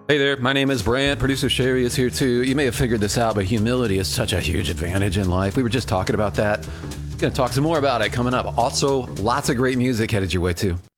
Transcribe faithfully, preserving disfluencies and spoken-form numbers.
Hey there, my name is Brant. Producer Sherry is here too. You may have figured this out, but humility is such a huge advantage in life. We were just talking about that. Going to talk some more about it coming up. Also, lots of great music headed your way too.